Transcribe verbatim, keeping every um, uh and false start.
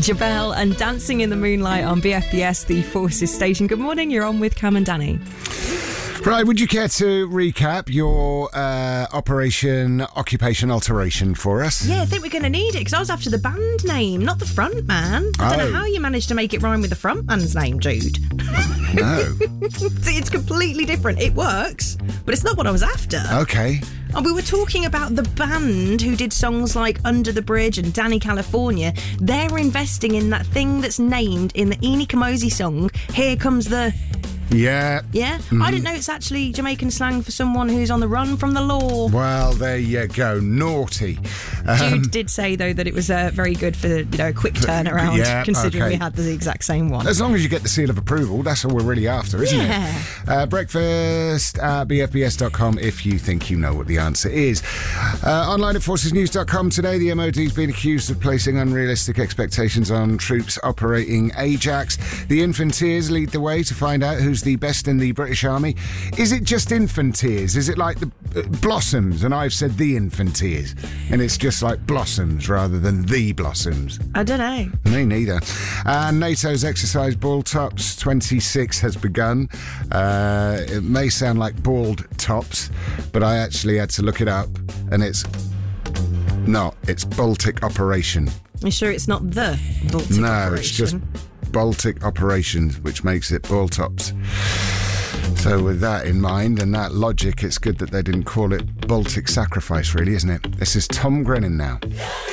Jabelle and Dancing in the Moonlight on B F B S, the Forces station. Good morning, you're on with Cam and Danny. Right, would you care to recap your uh, Operation Occupation Alteration for us? Yeah, I think we're going to need it, because I was after the band name, not the front man. I don't Oh. know how you managed to make it rhyme with the front man's name, Jude. No. See, it's completely different. It works, but it's not what I was after. Okay. And we were talking about the band who did songs like Under the Bridge and Danny California. They're investing in that thing that's named in the Eni Kamosi song, Here Comes the... Yeah. Yeah? Mm-hmm. I didn't know it's actually Jamaican slang for someone who's on the run from the law. Well, there you go. Naughty. Um, Jude did say, though, that it was uh, very good for, you know, a quick turnaround, yeah, considering okay. we had the exact same one. As long as you get the seal of approval, that's all we're really after, isn't Yeah. it? Uh, breakfast at b f b s dot com if you think you know what the answer is. Uh, online at forces news dot com today, the M O D's been accused of placing unrealistic expectations on troops operating Ajax. The Infanteers lead the way to find out who's the best in the British Army. Is it just Infanteers? Is it like the uh, Blossoms? And I've said the Infanteers. And it's just like Blossoms rather than the Blossoms. I don't know. Me neither. And NATO's exercise Ball Tops twenty-six has begun. Uh, it may sound like bald tops, but I actually had to look it up, and it's not. It's Baltic Operation. You sure it's not the Baltic no, Operation? it's just Baltic Operations, which makes it Ball Tops. So with that in mind and that logic, it's good that they didn't call it Baltic Sacrifice, really, isn't it? This is Tom Grennan now.